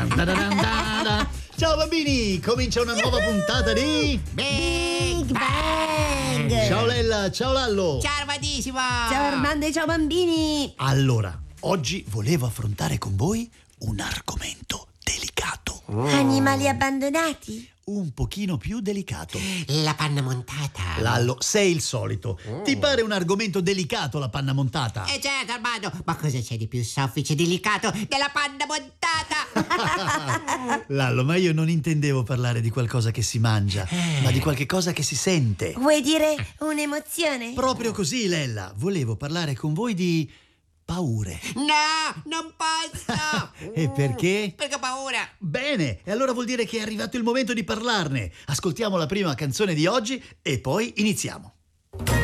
Ciao bambini, comincia una nuova puntata di Big Bang! Ciao Lella, ciao Lallo. Ciao Armadissimo! Ciao Armando e ciao bambini! Allora, oggi volevo affrontare con voi un argomento delicato. Animali abbandonati? Un pochino più delicato. La panna montata. Lallo, sei il solito. Ti pare un argomento delicato la panna montata? Certo Armando, ma cosa c'è di più soffice e delicato della panna montata? Lallo, ma io non intendevo parlare di qualcosa che si mangia, ma di qualche cosa che si sente. Vuoi dire un'emozione? Proprio così, Lella. Volevo parlare con voi di paure. No, non posso! E perché? Perché ho paura. Bene, e allora vuol dire che è arrivato il momento di parlarne. Ascoltiamo la prima canzone di oggi e poi iniziamo.